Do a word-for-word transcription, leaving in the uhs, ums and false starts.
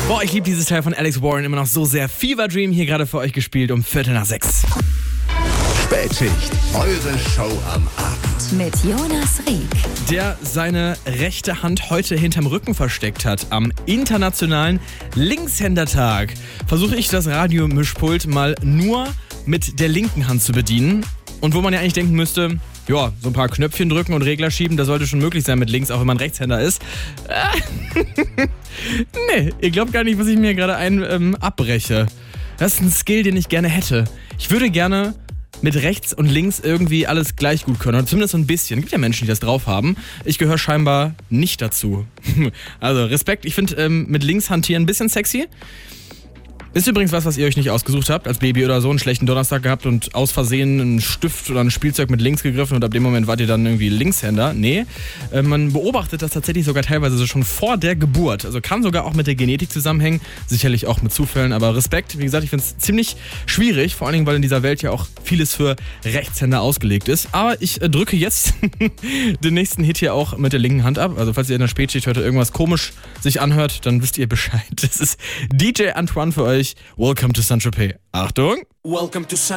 Boah, ich liebe dieses Teil von Alex Warren immer noch so sehr. Fever Dream hier gerade für euch gespielt um Viertel nach sechs. Spätschicht, eure Show am Abend. Mit Jonas Rieck. Der seine rechte Hand heute hinterm Rücken versteckt hat. Am internationalen Linkshändertag versuche ich das Radiomischpult mal nur mit der linken Hand zu bedienen. Und wo man ja eigentlich denken müsste, ja, so ein paar Knöpfchen drücken und Regler schieben, das sollte schon möglich sein mit links, auch wenn man Rechtshänder ist. Nee, ihr glaubt gar nicht, was ich mir gerade ein ähm, abbreche. Das ist ein Skill, den ich gerne hätte. Ich würde gerne mit rechts und links irgendwie alles gleich gut können. Oder zumindest so ein bisschen. Es gibt ja Menschen, die das drauf haben. Ich gehöre scheinbar nicht dazu. Also Respekt. Ich finde ähm, mit links hantieren ein bisschen sexy. Ist übrigens was, was ihr euch nicht ausgesucht habt, als Baby oder so, einen schlechten Donnerstag gehabt und aus Versehen einen Stift oder ein Spielzeug mit links gegriffen und ab dem Moment wart ihr dann irgendwie Linkshänder. Nee, äh, man beobachtet das tatsächlich sogar teilweise so schon vor der Geburt. Also kann sogar auch mit der Genetik zusammenhängen, sicherlich auch mit Zufällen, aber Respekt. Wie gesagt, ich finde es ziemlich schwierig, vor allen Dingen, weil in dieser Welt ja auch vieles für Rechtshänder ausgelegt ist. Aber ich äh, drücke jetzt den nächsten Hit hier auch mit der linken Hand ab. Also falls ihr in der Spätschicht heute irgendwas komisch sich anhört, dann wisst ihr Bescheid. Das ist D J Antoine für euch. Welcome to Saint-Tropez. Achtung! Welcome to Saint